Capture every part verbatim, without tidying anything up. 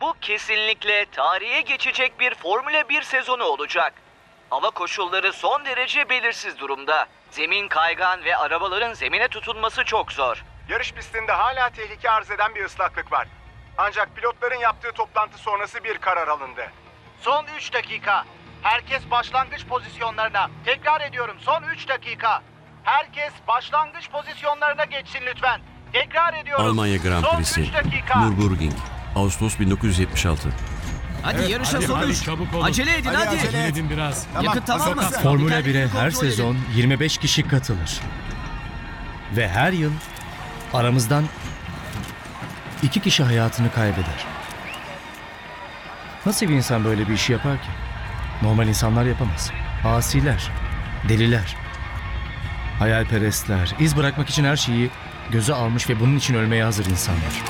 Bu kesinlikle tarihe geçecek bir Formula bir sezonu olacak. Hava koşulları son derece belirsiz durumda. Zemin kaygan ve arabaların zemine tutunması çok zor. Yarış pistinde hala tehlike arz eden bir ıslaklık var. Ancak pilotların yaptığı toplantı sonrası bir karar alındı. Son üç dakika. Herkes başlangıç pozisyonlarına. Tekrar ediyorum, son üç dakika. Herkes başlangıç pozisyonlarına geçsin lütfen. Tekrar ediyorum. Almanya Grand son Prix'si, üç dakika. Nürburgring, Ağustos bin dokuz yüz yetmiş altı. Hadi Evet, yarışa hadi, sonuç. hadi, çabuk olun. Acele edin hadi. Acele edin biraz. Yakıt tamam mı? Formula bire Dikkatli her kontrol edin. sezon yirmi beş kişi katılır. Ve her yıl aramızdan iki kişi hayatını kaybeder. Nasıl bir insan böyle bir işi yapar ki? Normal insanlar yapamaz. Asiler, deliler, hayalperestler, iz bırakmak için her şeyi göze almış ve bunun için ölmeye hazır insanlar.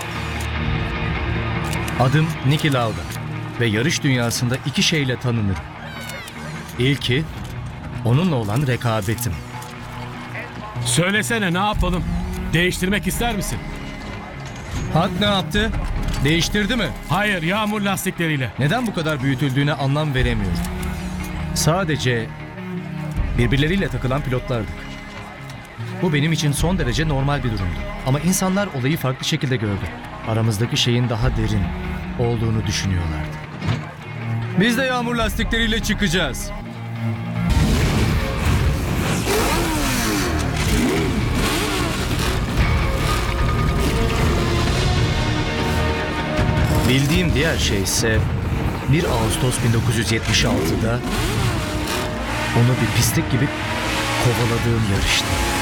Adım Niki Lauda ve yarış dünyasında iki şeyle tanınırım. İlki, onunla olan rekabetim. Söylesene, ne yapalım? Değiştirmek ister misin? Hak ne yaptı? Değiştirdi mi? Hayır, yağmur lastikleriyle. Neden bu kadar büyütüldüğüne anlam veremiyorum. Sadece birbirleriyle takılan pilotlardık. Bu benim için son derece normal bir durumdu. Ama insanlar olayı farklı şekilde gördü. Aramızdaki şeyin daha derin olduğunu düşünüyorlardı. Biz de yağmur lastikleriyle çıkacağız. Bildiğim diğer şey ise bir Ağustos bin dokuz yüz yetmiş altıda onu bir pislik gibi kovaladığım yarıştı.